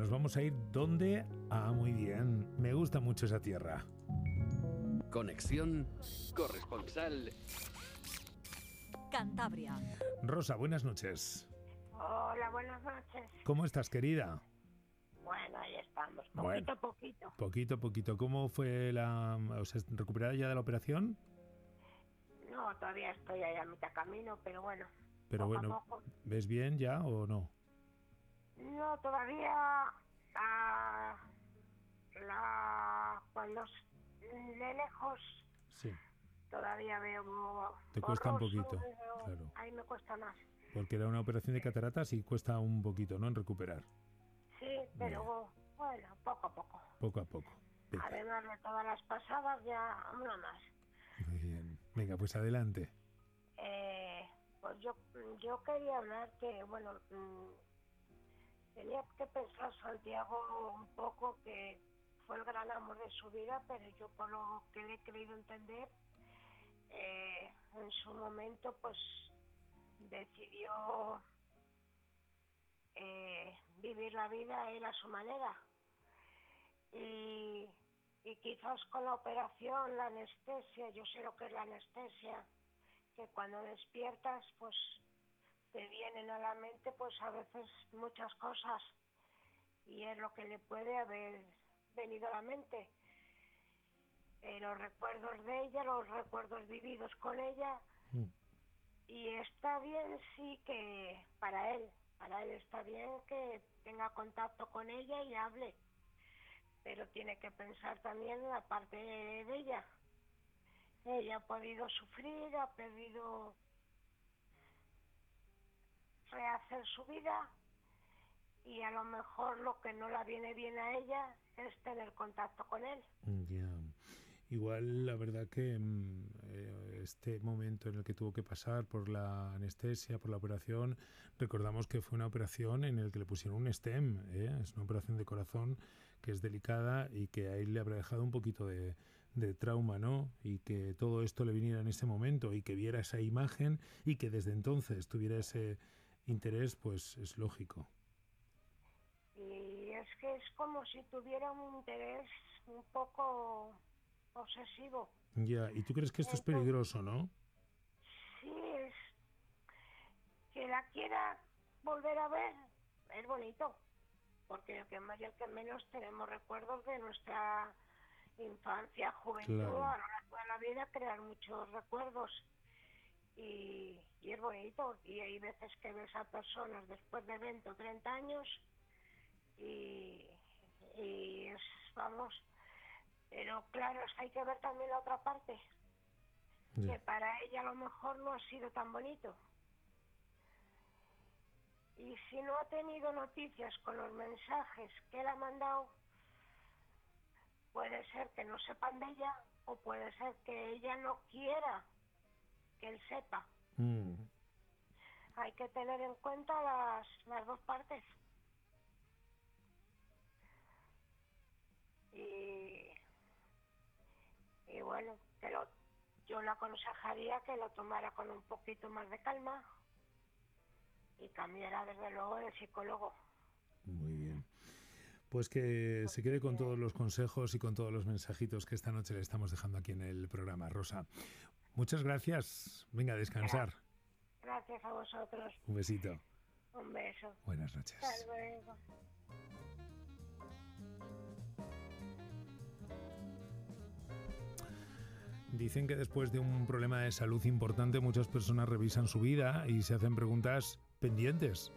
nos vamos a ir ¿dónde? Ah, muy bien, me gusta mucho esa tierra. Conexión corresponsal Cantabria. Rosa, buenas noches. Hola, buenas noches. ¿Cómo estás, querida? Bueno, ahí estamos, poquito Bueno. a poquito. Poquito a poquito. ¿Cómo fue o sea, recuperada ya de la operación? No, todavía estoy ahí a mitad camino, pero bueno. Pero poco bueno, a poco. ¿ves bien ya o no? No, todavía cuando de lejos Sí, todavía veo. te cuesta un borroso, poquito, veo- claro. Ahí me cuesta más. Porque era una operación de cataratas y cuesta un poquito, ¿no?, en recuperar. Sí, pero bueno, poco a poco. Poco a poco. Venga, Además de todas las pasadas, ya una más. muy bien. Venga, pues adelante. Pues yo quería hablar que, bueno, tenía que pensar Santiago un poco que fue el gran amor de su vida, pero yo por lo que le he creído entender, en su momento pues decidió vivir la vida él a su manera. Y quizás con la operación, la anestesia, yo sé lo que es la anestesia, que cuando despiertas pues te vienen a la mente pues a veces muchas cosas y es lo que le puede haber venido a la mente. Los recuerdos de ella, los recuerdos vividos con ella, y está bien sí que para él está bien que tenga contacto con ella y hable, pero tiene que pensar también en la parte de ella. Ella ha podido sufrir, ha podido rehacer su vida y a lo mejor lo que no la viene bien a ella es tener contacto con él. Ya. Igual, la verdad que este momento en el que tuvo que pasar por la anestesia, por la operación, recordamos que fue una operación en la que le pusieron un stem, ¿eh? Es una operación de corazón que es delicada y que a él le habrá dejado un poquito de trauma, ¿no? Y que todo esto le viniera en ese momento y que viera esa imagen y que desde entonces tuviera ese interés, pues es lógico. Y es que es como si tuviera un interés un poco obsesivo. Ya, ¿y tú crees que esto es Entonces, peligroso, no? sí, es que la quiera volver a ver, es bonito, porque el que más y el que menos tenemos recuerdos de nuestra infancia, juventud, Claro. a lo largo de la vida crear muchos recuerdos y es bonito, y hay veces que ves a personas después de 20 o 30 años y es, vamos, pero claro, hay que ver también la otra parte, Ya. que para ella a lo mejor no ha sido tan bonito. Y si no ha tenido noticias con los mensajes que él ha mandado, puede ser que no sepan de ella o puede ser que ella no quiera que él sepa. Hay que tener en cuenta las dos partes. Y bueno, yo le aconsejaría que lo tomara con un poquito más de calma y cambiara desde luego de psicólogo. Muy bien. Pues que se quede con todos los consejos y con todos los mensajitos que esta noche le estamos dejando aquí en el programa, Rosa. Muchas gracias. Venga, a descansar. Gracias a vosotros. Un besito. Un beso. Buenas noches. Hasta luego. Dicen que después de un problema de salud importante muchas personas revisan su vida y se hacen preguntas pendientes.